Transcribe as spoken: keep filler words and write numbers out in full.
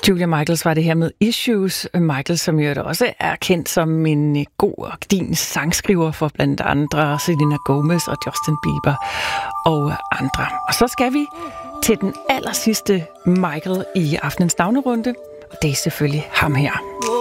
Julia Michaels var det her med Issues. Michael, som jo også er kendt som en god og din sangskriver for blandt andre Selena Gomez og Justin Bieber og andre. Og så skal vi til den allersidste Michael i aftenens navnerunde, og det er selvfølgelig ham her.